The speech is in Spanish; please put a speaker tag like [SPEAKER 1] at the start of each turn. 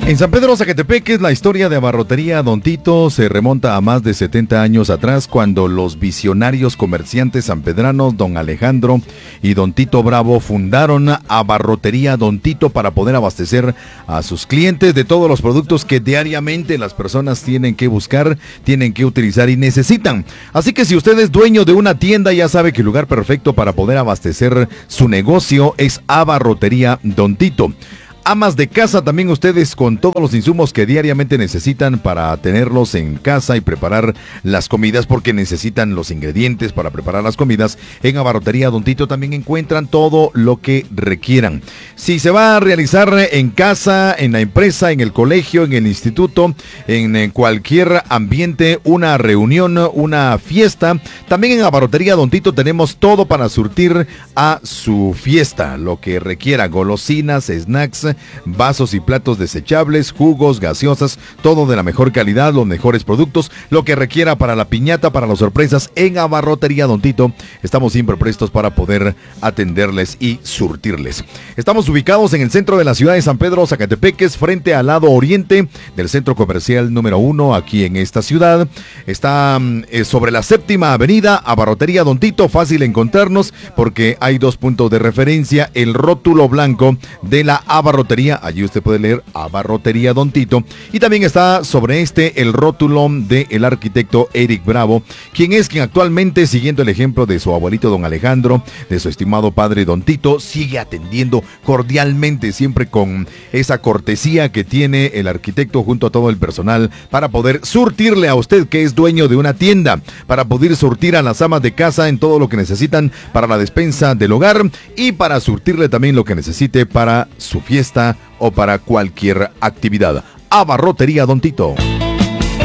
[SPEAKER 1] En San Pedro Zacatepeques, la historia de Abarrotería Don Tito se remonta a más de 70 años atrás, cuando los visionarios comerciantes sanpedranos Don Alejandro y Don Tito Bravo fundaron Abarrotería Don Tito para poder abastecer a sus clientes de todos los productos que diariamente las personas tienen que buscar, tienen que utilizar y necesitan. Así que si usted es dueño de una tienda, ya sabe que el lugar perfecto para poder abastecer su negocio es Abarrotería Don Tito. Amas de casa, también ustedes con todos los insumos que diariamente necesitan para tenerlos en casa y preparar las comidas, porque necesitan los ingredientes para preparar las comidas. En Abarrotería Don Tito también encuentran todo lo que requieran. Si se va a realizar en casa, en la empresa, en el colegio, en el instituto, en cualquier ambiente, una reunión, una fiesta, también en Abarrotería Don Tito tenemos todo para surtir a su fiesta, lo que requiera: golosinas, snacks, vasos y platos desechables, jugos, gaseosas, todo de la mejor calidad, los mejores productos, lo que requiera para la piñata, para las sorpresas. En Abarrotería Don Tito estamos siempre prestos para poder atenderles y surtirles. Estamos ubicados en el centro de la ciudad de San Pedro Zacatepeques, frente al lado oriente del centro comercial número 1 aquí en esta ciudad. Está sobre la 7ª avenida. Abarrotería Don Tito, fácil encontrarnos porque hay dos puntos de referencia: el rótulo blanco de la Abarrotería, allí usted puede leer Abarrotería Don Tito, y también está sobre el rótulo del arquitecto Eric Bravo, quien actualmente, siguiendo el ejemplo de su abuelito Don Alejandro, de su estimado padre Don Tito, sigue atendiendo cordialmente, siempre con esa cortesía que tiene el arquitecto junto a todo el personal, para poder surtirle a usted, que es dueño de una tienda, para poder surtir a las amas de casa en todo lo que necesitan para la despensa del hogar, y para surtirle también lo que necesite para su fiesta o para cualquier actividad. Abarrotería Don Tito.